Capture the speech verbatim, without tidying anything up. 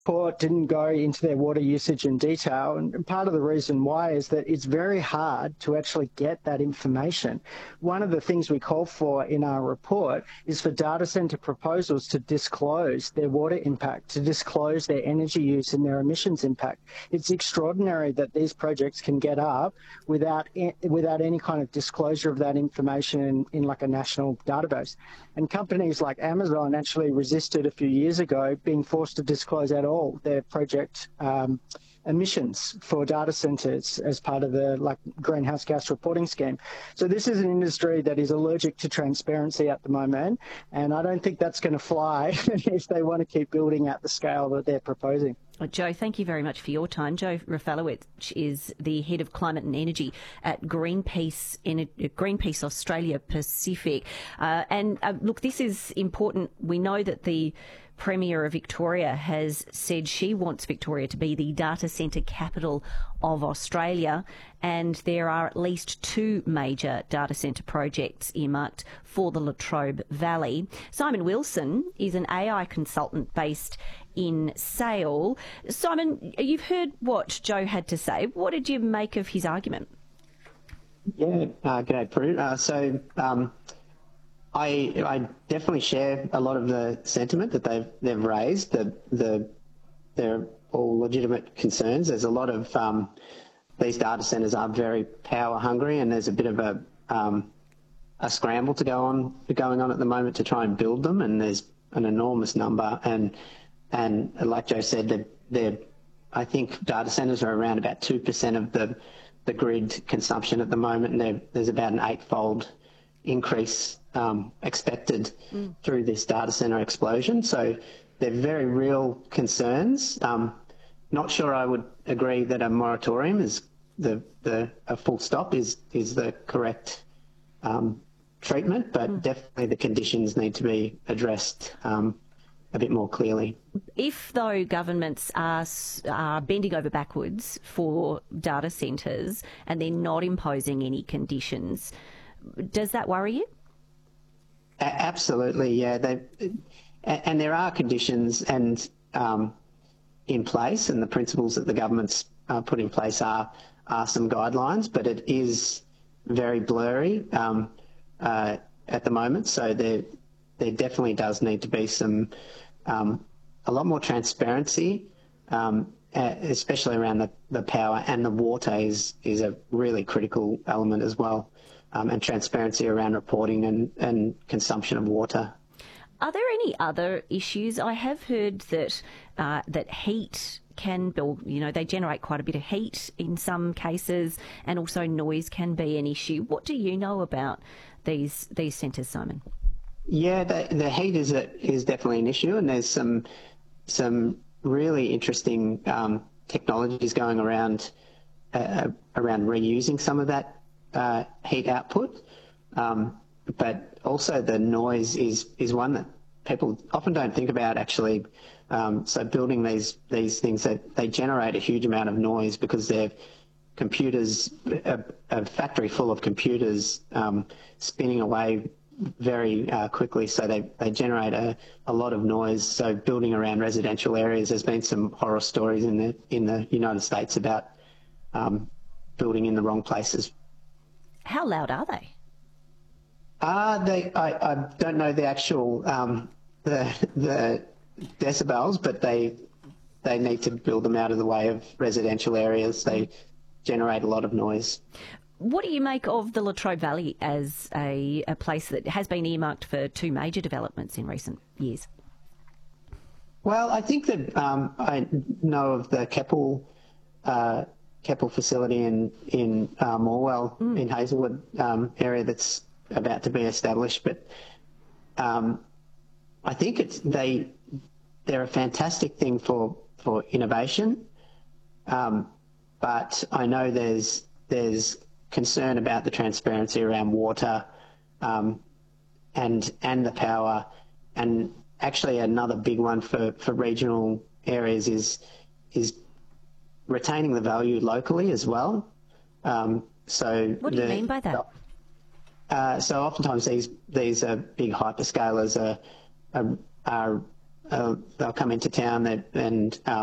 report didn't go into their water usage in detail, and part of the reason why is that it's very hard to actually get that information. One of the things we call for in our report is for data centre proposals to disclose their water impact, to disclose their energy use and their emissions impact. It's extraordinary that these projects can get up without without any kind of disclosure of that information in, in like a national database. And companies like Amazon actually resisted a few years ago being forced to disclose at all their project um, emissions for data centres as part of the like greenhouse gas reporting scheme. So this is an industry that is allergic to transparency at the moment, and I don't think that's going to fly if they want to keep building at the scale that they're proposing. Joe, thank you very much for your time. Joe Rafalowicz is the Head of Climate and Energy at Greenpeace, in Greenpeace Australia Pacific. Uh, and uh, look, this is important. We know that the Premier of Victoria has said she wants Victoria to be the data centre capital of Australia, and there are at least two major data centre projects earmarked for the Latrobe Valley. Simon Wilson is an A I consultant based in Sale. Simon, you've heard what Joe had to say. What did you make of his argument? Yeah, uh, g'day, Prue. Uh, so um, I, I definitely share a lot of the sentiment that they've they've raised. The the they're all legitimate concerns. There's a lot of um, these data centres are very power hungry, and there's a bit of a um, a scramble to go on going on at the moment to try and build them. And there's an enormous number. And and like Joe said, they're, they're I think data centres are around about two percent of the the grid consumption at the moment, and there's about an eightfold increase um, expected mm. through this data centre explosion. So they're very real concerns. Um, not sure I would agree that a moratorium is the, the a full stop is is the correct um, treatment, but mm. definitely the conditions need to be addressed um, a bit more clearly. If, though, governments are, are bending over backwards for data centres and they're not imposing any conditions, does that worry you? A- absolutely, yeah. They, and there are conditions and um, in place, and the principles that the government's uh, put in place are are some guidelines, but it is very blurry um, uh, at the moment. So there there definitely does need to be some um, a lot more transparency, um, especially around the, the power, and the water is is a really critical element as well. Um, and transparency around reporting and, and consumption of water. Are there any other issues? I have heard that uh, that heat can build, you know, they generate quite a bit of heat in some cases, and also noise can be an issue. What do you know about these these centres, Simon? Yeah, the, the heat is a, is definitely an issue, and there's some some really interesting um, technologies going around uh, around reusing some of that Uh, heat output, um, but also the noise is is one that people often don't think about actually. Um, so building these these things, that they generate a huge amount of noise because they're computers, a, a factory full of computers um, spinning away very uh, quickly, so they, they generate a, a lot of noise. So building around residential areas, there's been some horror stories in the in the United States about um, building in the wrong places. How loud are they? Uh, they I, I don't know the actual um, the the decibels, but they they need to build them out of the way of residential areas. They generate a lot of noise. What do you make of the Latrobe Valley as a, a place that has been earmarked for two major developments in recent years? Well, I think that um, I know of the Keppel uh, Keppel facility in in uh, Morwell mm. in Hazelwood um, area that's about to be established, but um, I think it's they they're a fantastic thing for for innovation, um, but I know there's there's concern about the transparency around water um, and and the power, and actually another big one for for regional areas is is retaining the value locally as well. Um, so what do you the, mean by that? Uh, so oftentimes these these are big hyperscalers are are, are uh, they'll come into town that, and um,